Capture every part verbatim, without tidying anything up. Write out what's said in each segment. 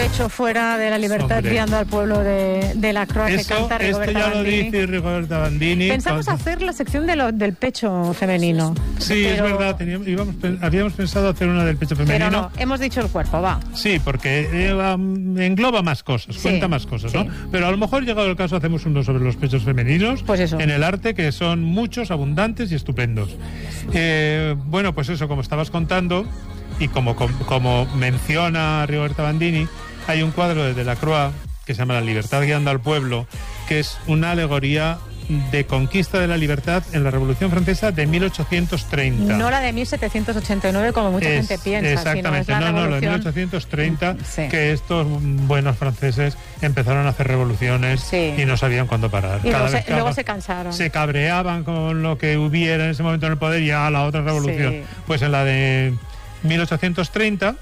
pecho fuera de la libertad, Hombre. guiando al pueblo de, de la Croa, que Eso, canta esto Rigoberta ya lo Bandini. dice Rigoberta Bandini. Pensamos Cuando- hacer la sección de lo, del pecho femenino. Sí, pero, es verdad, teníamos, íbamos, habíamos pensado hacer una del pecho femenino. Pero no, hemos dicho el cuerpo, va. Sí, porque eh, um, engloba más cosas, Sí, cuenta más cosas, sí. ¿no? Pero a lo mejor, llegado el caso, hacemos uno sobre los pechos femeninos Pues eso. en el arte, que son muchos, abundantes y estupendos. Eh, bueno, pues eso, como estabas contando, y como, como, como menciona Rigoberta Bandini, hay un cuadro de Delacroix que se llama La libertad guiando al pueblo, que es una alegoría de conquista de la libertad en la Revolución Francesa de mil ochocientos treinta. No la de mil setecientos ochenta y nueve, como mucha Es- gente piensa. Exactamente, sino es la no, no, lo de revolución. mil ochocientos treinta, Sí. que estos buenos franceses empezaron a hacer revoluciones Sí. y no sabían cuándo parar. Y luego, se, que luego algo- se cansaron. se cabreaban con lo que hubiera en ese momento en el poder y a la otra revolución. Sí. Pues en la de mil ochocientos treinta,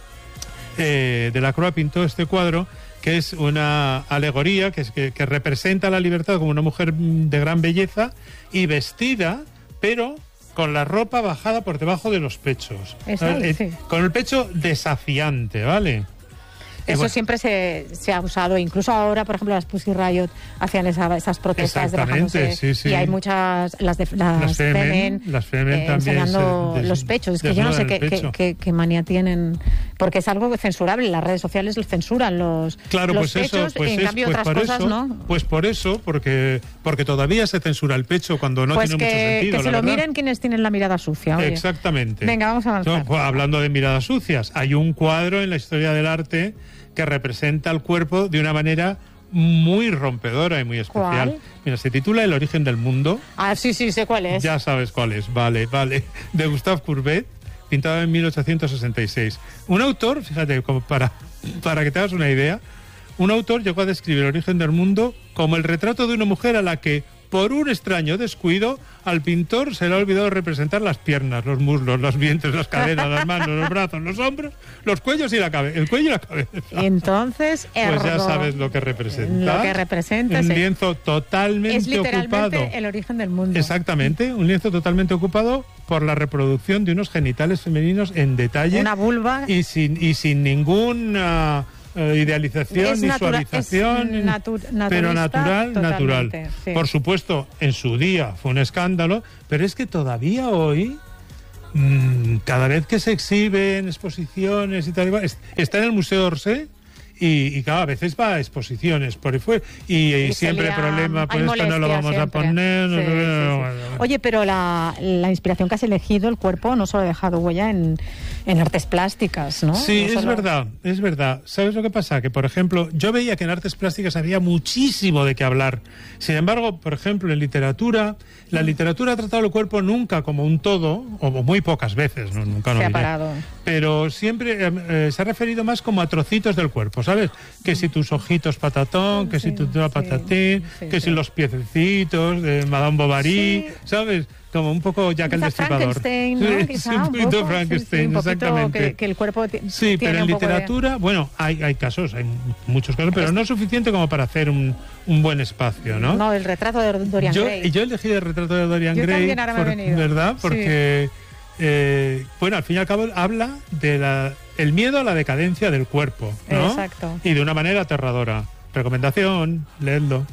eh, Delacroix pintó este cuadro, que es una alegoría que, es, que, que representa la libertad como una mujer de gran belleza y vestida, pero con la ropa bajada por debajo de los pechos. Eso, Eh, sí. Con el pecho desafiante, ¿vale? Y Eso bueno, siempre se, se ha usado. Incluso ahora, por ejemplo, las Pussy Riot hacían esa- esas protestas de Exactamente, bajándose. sí, sí. Y hay muchas, las de las, Las Femen, Femen, las Femen eh, también enseñando se des- los pechos. Es que yo no sé desnudan qué, el qué, pecho. qué- qué manía tienen, porque es algo censurable. Las redes sociales los censuran los, Claro, los pues pechos, eso, pues en es, cambio pues otras por cosas eso, no. pues por eso, porque porque todavía se censura el pecho cuando no Pues tiene que, mucho sentido, que se la lo verdad. miren quienes tienen la mirada sucia. Oye. Exactamente. Venga, vamos a avanzar. No, pues, hablando de miradas sucias, hay un cuadro en la historia del arte que representa el cuerpo de una manera muy rompedora y muy especial. ¿Cuál? Mira, se titula El origen del mundo. Ah, sí, sí, sé cuál es. Ya sabes cuál es, vale, vale. De Gustave Courbet, pintado en mil ochocientos sesenta y seis. Un autor, fíjate, como para, para que te hagas una idea, un autor llegó a describir el origen del mundo como el retrato de una mujer a la que, por un extraño descuido, al pintor se le ha olvidado representar las piernas, los muslos, los vientres, las caderas, las manos, los brazos, los hombros, los cuellos y la cabeza, el cuello y la cabeza. Entonces, Pues ya ergo. sabes lo que representa. Lo que representa, un sí. lienzo totalmente Es literalmente ocupado. el origen del mundo. Exactamente, un lienzo totalmente ocupado por la reproducción de unos genitales femeninos en detalle. Una vulva. Y sin, y sin ninguna eh, idealización Es ni natura- suavización. es natu- pero naturalista natural, natural. totalmente, sí. Por supuesto, en su día fue un escándalo, pero es que todavía hoy, mmm, cada vez que se exhibe en exposiciones y tal, y cual, es- está en el Museo d'Orsay. Y, y claro, a veces va a exposiciones por ahí fue y, y Y se siempre lía- problema, pues hay esto no lo molestia vamos siempre. a poner. no Sí, sé, sí, sí. bueno, bueno. Oye, pero la, la inspiración que has elegido, el cuerpo, no solo ha dejado huella en, en artes plásticas, ¿no? Sí, No es solo- verdad, es verdad. ¿Sabes lo que pasa? Que, por ejemplo, yo veía que en artes plásticas había muchísimo de qué hablar. Sin embargo, por ejemplo, en literatura, la literatura ha tratado el cuerpo nunca como un todo, o muy pocas veces, no, nunca no Se ha diré. parado. Pero siempre eh, eh, se ha referido más como a trocitos del cuerpo, ¿sabes? Que si tus ojitos patatón, que si tu tela patatín, sí, que sí. si los piececitos de Madame Bovary, Sí. ¿sabes? Como un poco Jack el Quizá Destripador. Frankenstein, ¿no? Sí, Quizá sí, un un poquito poco, Frankenstein, sí, sí, un poquito exactamente. que, que el cuerpo ti- Sí, tiene pero en un poco de- literatura, bueno, hay, hay casos, hay muchos casos, pero no es suficiente como para hacer un, un buen espacio, ¿no? No, el retrato de Dorian yo, Gray. yo elegí el retrato de Dorian Yo Gray, también, ahora me ha por- venido. ¿verdad? Sí. Porque, eh, bueno, al fin y al cabo habla de la, el miedo a la decadencia del cuerpo, ¿no? Exacto. Y de una manera aterradora. Recomendación, leedlo.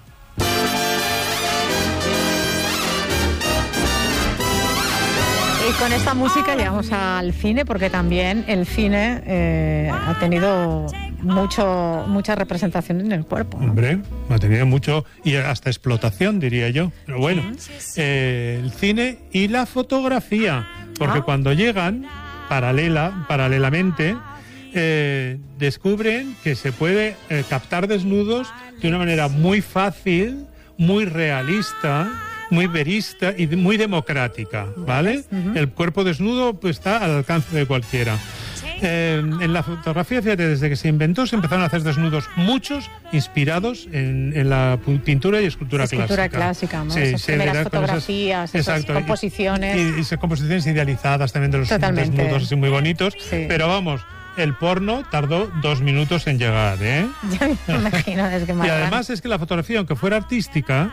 Y con esta música llegamos al cine, porque también el cine eh, ha tenido mucho mucha representación en el cuerpo, ¿no? Hombre, ha tenido mucho, y hasta explotación, diría yo. Pero bueno, eh, el cine y la fotografía, porque Ah. cuando llegan, paralela, paralelamente, eh, descubren que se puede eh, captar desnudos de una manera muy fácil, muy realista, muy verista y de- muy democrática, ¿vale? El cuerpo desnudo pues está al alcance de cualquiera. Eh, en la fotografía, fíjate, desde que se inventó se empezaron a hacer desnudos muchos inspirados en, en la pu- pintura y escultura, Escultura clásica, ¿no? Esas se primeras verá con esas- fotografías, esas exacto, y- composiciones. Y, y esas composiciones idealizadas también de los Totalmente. desnudos así muy bonitos. Sí. Pero vamos, el porno tardó dos minutos en llegar, ¿eh? Ya me imagino, es que Y más además es que la fotografía, aunque fuera artística,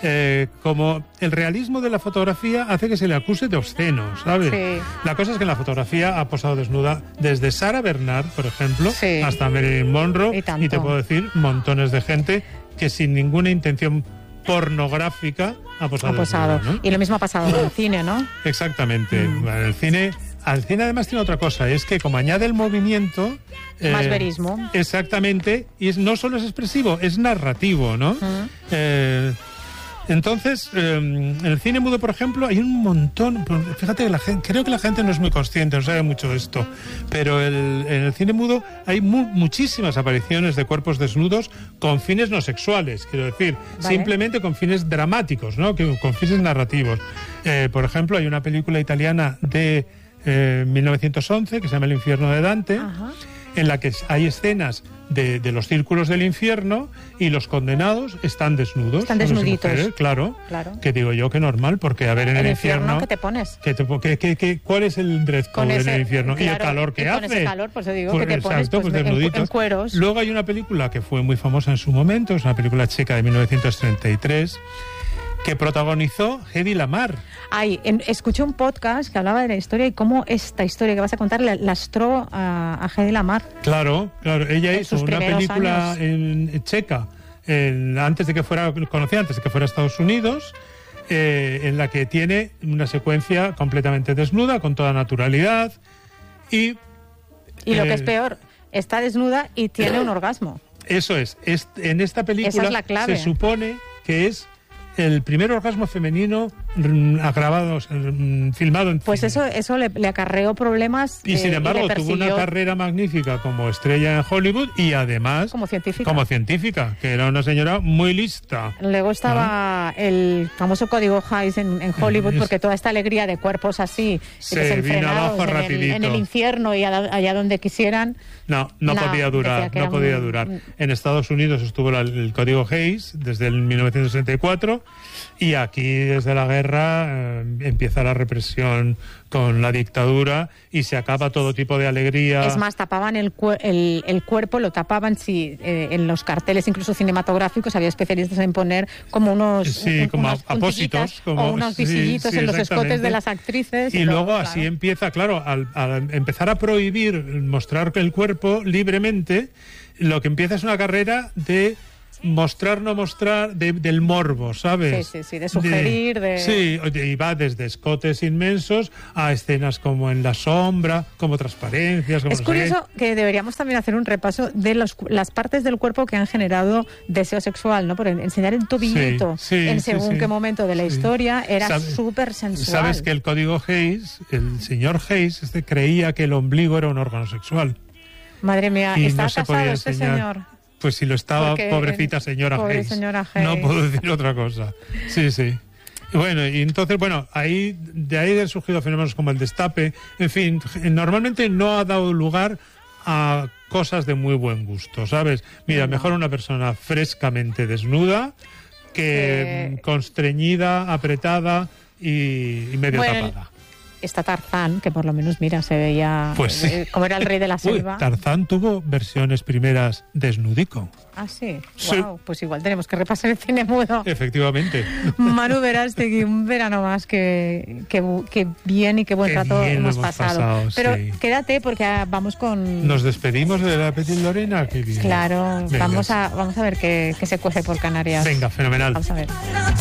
eh, como el realismo de la fotografía hace que se le acuse de obsceno, ¿sabes? Sí. La cosa es que en la fotografía ha posado desnuda desde Sarah Bernhardt, por ejemplo, Sí. hasta Marilyn Monroe, Y tanto. y te puedo decir montones de gente que sin ninguna intención pornográfica ha posado. Ha posado. desnuda, ¿no? Y lo mismo ha pasado en el cine, ¿no? Exactamente. Mm. Bueno, el cine, al cine además tiene otra cosa, es que como añade el movimiento... Más eh, verismo. Exactamente, y es, no solo es expresivo, es narrativo, ¿no? Mm. Eh, entonces, eh, en el cine mudo, por ejemplo, hay un montón. Fíjate que la gente, creo que la gente no es muy consciente, no sabe mucho de esto, pero el, en el cine mudo hay mu muchísimas apariciones de cuerpos desnudos con fines no sexuales, quiero decir, Vale. simplemente con fines dramáticos, ¿no? Que, con fines narrativos. Eh, por ejemplo, hay una película italiana de eh, mil novecientos once que se llama El infierno de Dante. Ajá. En la que hay escenas de, de los círculos del infierno y los condenados están desnudos. Están hombres y desnuditos. mujeres, claro, Claro. Que digo yo que normal, porque a ver en el, El infierno, infierno... ¿qué te pones? que te po- que- que- que- ¿Cuál es el dress Con code en ese- el infierno? y el claro, calor que y con hace. ese calor, pues te digo, Pues, que te pones, exacto, pues, pues en cu- desnuditos. en cueros. Luego hay una película que fue muy famosa en su momento, es una película checa de mil novecientos treinta y tres, que protagonizó Hedy Lamarr. Ay, en- escuché un podcast que hablaba de la historia y cómo esta historia que vas a contar la- lastró a, a Hedy Lamarr. Claro, claro. Ella En hizo sus una primeros película años. en checa, en- antes de que fuera conocida, antes de que fuera a Estados Unidos, eh, en la que tiene una secuencia completamente desnuda, con toda naturalidad, y Y lo Eh, que es peor, está desnuda y tiene un orgasmo. eso es, es- en esta película Esa es la clave. se supone que es el primer orgasmo femenino mm, agravado, mm, filmado en Pues cine. eso, eso le, le acarreó problemas. Y eh, sin embargo le tuvo una persiguió carrera magnífica como estrella en Hollywood y además como científica. como científica, que era una señora muy lista. Luego estaba el famoso código Hays en, en Hollywood, Es- porque toda esta alegría de cuerpos así, Se desenfrenados vino abajo en el, rapidito. en el infierno y a- allá donde quisieran. No, no, No, podía durar, decía que no era podía muy- durar. En Estados Unidos estuvo la- el código Hays desde el mil novecientos sesenta y cuatro y aquí desde la guerra eh, empieza la represión con la dictadura y se acaba todo tipo de alegría. Es más, tapaban el, cuer- el, el cuerpo, lo tapaban, sí, eh, en los carteles, incluso cinematográficos, había especialistas en poner como unos, Sí, un- como unas apósitos, puntillitas como- o unos sí, visillitos sí, en los escotes exactamente. de las actrices. Y todo, luego claro. así empieza, claro, al, al empezar a prohibir mostrar el cuerpo libremente, lo que empieza es una carrera de mostrar, no mostrar, de- del morbo, ¿sabes? Sí, sí, sí, de sugerir, de- Sí, y va desde escotes inmensos a escenas como en la sombra, como transparencias, como Es no sé qué. curioso que deberíamos también hacer un repaso de los, cu- las partes del cuerpo que han generado deseo sexual, ¿no? Por en- enseñar el tobillito Sí, sí, en sí, según sí. qué momento de la Sí. historia era Sabe- súper sensual. Sabes que el código Hays, el señor Hays, este, creía que el ombligo era un órgano sexual. Madre mía, Y ¿está no se casado podía este enseñar. señor? Pues si lo estaba, Porque, pobrecita señora pobre Hayes. señora No Hayes. puedo decir otra cosa. Sí, sí. Y bueno, y entonces, bueno, ahí de ahí han surgido fenómenos como el destape. En fin, normalmente no ha dado lugar a cosas de muy buen gusto, ¿sabes? Mira, No. mejor una persona frescamente desnuda que Eh, constreñida, apretada y, y medio Bueno, tapada. Está Tarzán, que por lo menos, mira, se veía Pues sí. eh, como era el rey de la Uy, selva. Tarzán tuvo versiones primeras desnudico. Ah, sí. Sí. Wow, pues igual tenemos que repasar el cine mudo. Efectivamente. Manu Verástegui, un verano más que, que, bu- que bien y qué buen Qué rato bien lo hemos, hemos pasado. pasado, Pero sí. quédate porque ah, vamos con... Nos despedimos de la Petit Lorena. Qué bien. Claro, Venga. vamos a, vamos a ver qué, qué se cuece por Canarias. Venga, fenomenal. Vamos a ver.